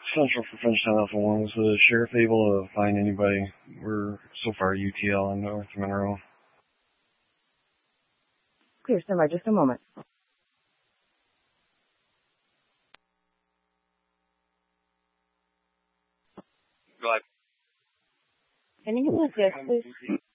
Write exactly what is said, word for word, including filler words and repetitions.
Central for Frenchtown Alpha One. Was the sheriff able to find anybody? We're so far U T L and North Monroe. Clear, stand by just a moment. Go ahead. Can you give me a yes, please?